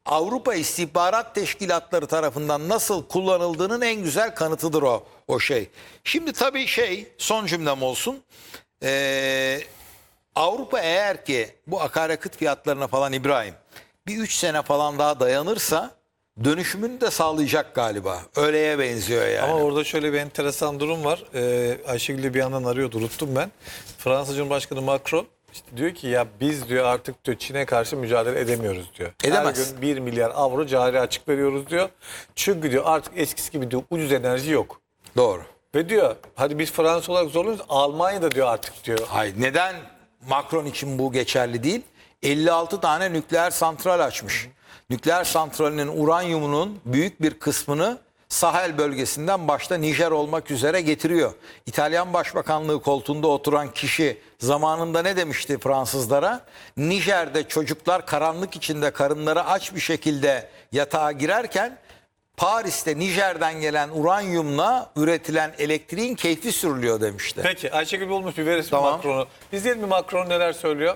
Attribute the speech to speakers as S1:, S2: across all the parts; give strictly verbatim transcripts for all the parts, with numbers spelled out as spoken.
S1: Avrupa İstihbarat Teşkilatları tarafından nasıl kullanıldığının en güzel kanıtıdır o o şey. Şimdi tabii şey, son cümlem olsun. Ee, Avrupa eğer ki bu akaryakıt fiyatlarına falan İbrahim bir üç sene falan daha dayanırsa dönüşümünü de sağlayacak galiba. Öyleye benziyor yani.
S2: Ama orada şöyle bir enteresan durum var. Ee, Ayşegül bir yandan arıyordu, unuttum ben. Fransız Cumhurbaşkanı Macron işte diyor ki ya biz diyor artık diyor Çin'e karşı mücadele edemiyoruz diyor.
S1: Edemez.
S2: Her gün bir milyar avro cari açık veriyoruz diyor. Çünkü diyor artık eskisi gibi diyor ucuz enerji yok.
S1: Doğru.
S2: Ve diyor hadi biz Fransa olarak zorluyoruz, Almanya da diyor artık diyor.
S1: Hayır, neden Macron için bu geçerli değil? elli altı tane nükleer santral açmış. Hı hı. Nükleer santralinin uranyumunun büyük bir kısmını Sahel bölgesinden başta Nijer olmak üzere getiriyor. İtalyan Başbakanlığı koltuğunda oturan kişi zamanında ne demişti Fransızlara? Nijer'de çocuklar karanlık içinde karınları aç bir şekilde yatağa girerken Paris'te Nijer'den gelen uranyumla üretilen elektriğin keyfi sürülüyor demişti.
S2: Peki Ayşegül bulmuş bir verirsin
S1: Tamam.
S2: Macron'u. Biz değil mi Macron neler söylüyor?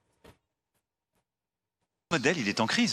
S3: Modèle, il est en crise.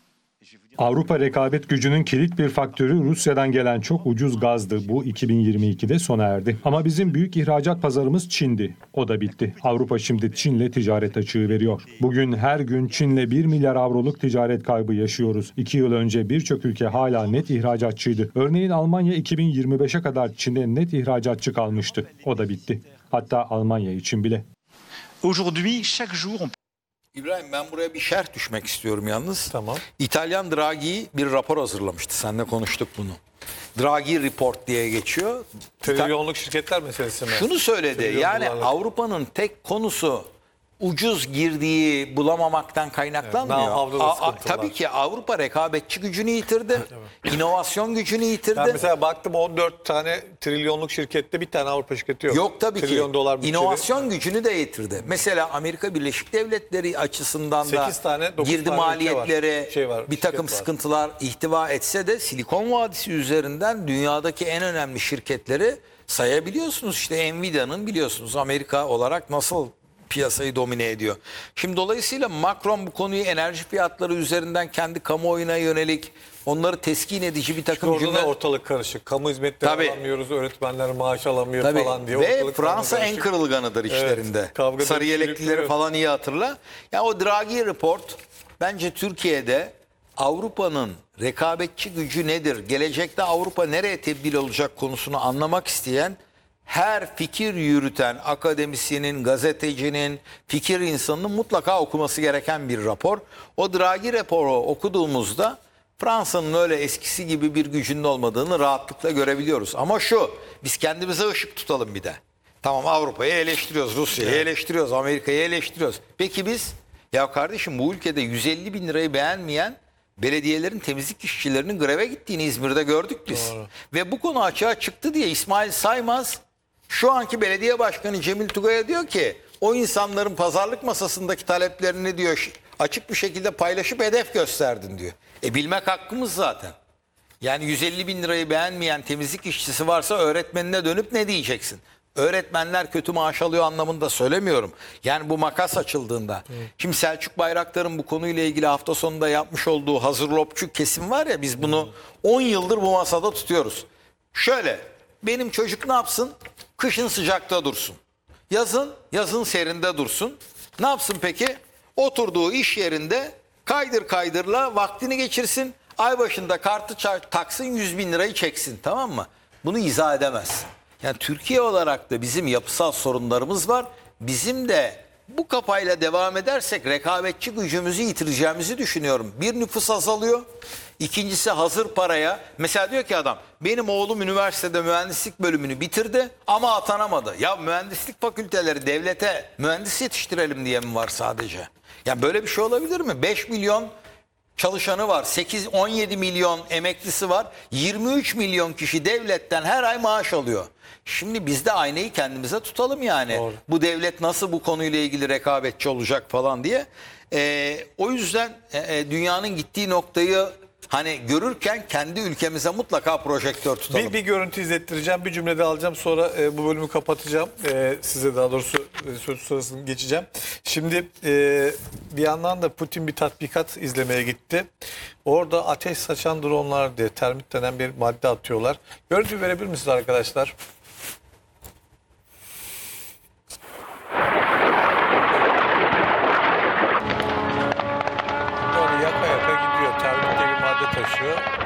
S4: Avrupa rekabet gücünün kilit bir faktörü Rusya'dan gelen çok ucuz gazdı. Bu iki bin yirmi ikide sona erdi. Ama bizim büyük ihracat pazarımız Çin'di. O da bitti. Avrupa şimdi Çin'le ticaret açığı veriyor. Bugün her gün Çin'le bir milyar avroluk ticaret kaybı yaşıyoruz. iki yıl önce birçok ülke hala net ihracatçıydı. Örneğin Almanya iki bin yirmi beşe kadar Çin'e net ihracatçı kalmıştı. O da bitti. Hatta Almanya için bile.
S3: Aujourd'hui, chaque jour, on
S1: İbrahim, ben buraya bir şerh düşmek istiyorum yalnız.
S2: Tamam.
S1: İtalyan Draghi bir rapor hazırlamıştı. Seninle konuştuk bunu. Draghi Report diye geçiyor.
S2: Trilyonluk şirketler meselesi mi?
S1: Şunu söyledi.
S2: Trilyon
S1: Yani
S2: dolarlık.
S1: Avrupa'nın tek konusu ucuz girdiği bulamamaktan kaynaklanmıyor.
S2: Evet, havzada
S1: A- a-
S2: sıkıntı
S1: tabii
S2: var.
S1: ki Avrupa rekabetçi gücünü yitirdi. İnovasyon gücünü yitirdi.
S2: Ben mesela baktım on dört tane trilyonluk şirkette bir tane Avrupa şirketi yok.
S1: Yok tabii
S2: Trilyon
S1: ki.
S2: dolar bütçeli.
S1: İnovasyon gücünü de yitirdi. Mesela Amerika Birleşik Devletleri açısından da
S2: sekiz tane, dokuz
S1: girdi
S2: tane ülke
S1: maliyetleri
S2: var. Şey var,
S1: bir takım
S2: şirket var.
S1: sıkıntılar ihtiva etse de Silikon Vadisi üzerinden dünyadaki en önemli şirketleri sayabiliyorsunuz. İşte Nvidia'nın biliyorsunuz Amerika olarak nasıl piyasayı domine ediyor. Şimdi dolayısıyla Macron bu konuyu enerji fiyatları üzerinden kendi kamuoyuna yönelik onları teskin edici bir takım
S2: Orada
S1: cümle...
S2: da ortalık karışık. Kamu hizmetleri
S1: Tabii.
S2: alamıyoruz, öğretmenler maaş alamıyor
S1: Tabii.
S2: falan diye.
S1: Ve
S2: ortalık
S1: Fransa en
S2: karışık.
S1: kırılganıdır işlerinde.
S2: Evet, kavga
S1: Sarı
S2: dövüşü
S1: yeleklileri
S2: yürütüyor.
S1: falan iyi hatırla. Ya o Draghi Report bence Türkiye'de Avrupa'nın rekabetçi gücü nedir? Gelecekte Avrupa nereye tebdil olacak konusunu anlamak isteyen her fikir yürüten akademisyenin, gazetecinin, fikir insanının mutlaka okuması gereken bir rapor. O Draghi raporu okuduğumuzda Fransa'nın öyle eskisi gibi bir gücünün olmadığını rahatlıkla görebiliyoruz. Ama şu, biz kendimize ışık tutalım bir de. Tamam, Avrupa'yı eleştiriyoruz, Rusya'yı
S2: Evet.
S1: eleştiriyoruz, Amerika'yı eleştiriyoruz. Peki biz, ya kardeşim bu ülkede yüz elli bin lirayı beğenmeyen belediyelerin temizlik işçilerinin greve gittiğini İzmir'de gördük biz.
S2: Doğru.
S1: Ve bu konu açığa çıktı diye İsmail Saymaz şu anki belediye başkanı Cemil Tugay'a diyor ki o insanların pazarlık masasındaki taleplerini diyor açık bir şekilde paylaşıp hedef gösterdin diyor. E bilmek hakkımız zaten. Yani yüz elli bin lirayı beğenmeyen temizlik işçisi varsa öğretmenine dönüp ne diyeceksin? Öğretmenler kötü maaş alıyor anlamında söylemiyorum. Yani bu makas açıldığında. Evet. Şimdi Selçuk Bayraktar'ın bu konuyla ilgili hafta sonunda yapmış olduğu hazır lopçu kesim var ya, biz bunu on yıldır bu masada tutuyoruz. Şöyle, benim çocuk ne yapsın? Kışın sıcakta dursun. Yazın, yazın serinde dursun. Ne yapsın peki? Oturduğu iş yerinde kaydır kaydırla vaktini geçirsin. Ay başında kartı taksın, yüz bin lirayı çeksin, tamam mı? Bunu izah edemezsin. Yani Türkiye olarak da bizim yapısal sorunlarımız var. Bizim de bu kafayla devam edersek rekabetçi gücümüzü yitireceğimizi düşünüyorum. Bir, nüfus azalıyor. İkincisi hazır paraya. Mesela diyor ki adam, benim oğlum üniversitede mühendislik bölümünü bitirdi ama atanamadı. Ya mühendislik fakülteleri devlete mühendis yetiştirelim diye mi var sadece? Yani böyle bir şey olabilir mi? beş milyon çalışanı var. sekiz on yedi milyon emeklisi var. yirmi üç milyon kişi devletten her ay maaş alıyor. Şimdi biz de aynayı kendimize tutalım yani. Doğru. Bu devlet nasıl bu konuyla ilgili rekabetçi olacak falan diye. Ee, o yüzden e, dünyanın gittiği noktayı Hani görürken kendi ülkemize mutlaka projektör tutalım.
S2: Bir, bir görüntü izlettireceğim, bir cümlede alacağım, sonra e, bu bölümü kapatacağım. E, size daha doğrusu e, söz sırasını geçeceğim. Şimdi e, bir yandan da Putin bir tatbikat izlemeye gitti. Orada ateş saçan dronlar diye termit denen bir madde atıyorlar. Görüntü verebilir misiniz arkadaşlar? Böyle yaka yaka gidiyor. Termit diye bir madde taşıyor.